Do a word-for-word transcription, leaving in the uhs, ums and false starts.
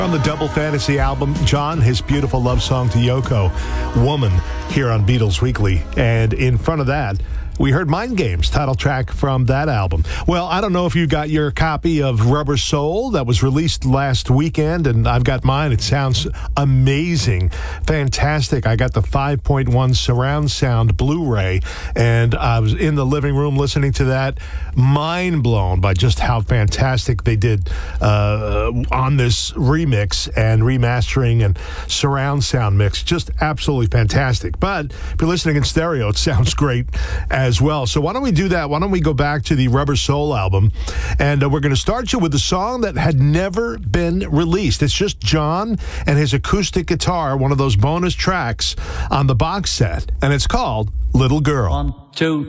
On the Double Fantasy album, John, his beautiful love song to Yoko, Woman, here on Beatles Weekly. And in front of that, we heard Mind Games, title track from that album. Well, I don't know if you got your copy of Rubber Soul that was released last weekend, and I've got mine. It sounds amazing, fantastic. I got the five point one surround sound Blu-ray, and I was in the living room listening to that, mind blown by just how fantastic they did uh, on this remix and remastering and surround sound mix. Just absolutely fantastic. But if you're listening in stereo, it sounds great as well. So why don't we do that? Why don't we go back to the Rubber Soul album, and uh, we're going to start you with a song that had never been released. It's just John and his acoustic guitar, one of those bonus tracks on the box set, and it's called Little Girl. One, two,